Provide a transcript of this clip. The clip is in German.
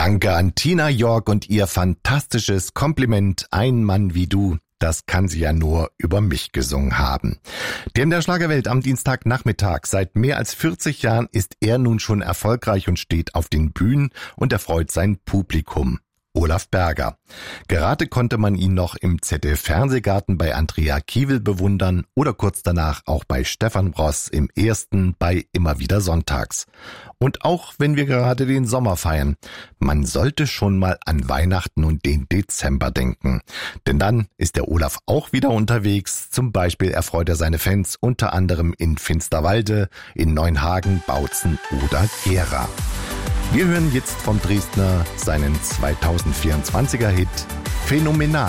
Danke an Tina York und ihr fantastisches Kompliment. Ein Mann wie du, das kann sie ja nur über mich gesungen haben. Der in der Schlagerwelt am Dienstagnachmittag. Seit mehr als 40 Jahren ist er nun schon erfolgreich und steht auf den Bühnen und erfreut sein Publikum. Olaf Berger. Gerade konnte man ihn noch im ZDF-Fernsehgarten bei Andrea Kiewel bewundern oder kurz danach auch bei Stefan Ross im Ersten bei Immer wieder sonntags. Und auch wenn wir gerade den Sommer feiern, man sollte schon mal an Weihnachten und den Dezember denken. Denn dann ist der Olaf auch wieder unterwegs. Zum Beispiel erfreut er seine Fans unter anderem in Finsterwalde, in Neuenhagen, Bautzen oder Gera. Wir hören jetzt vom Dresdner seinen 2024er Hit Phänomenal.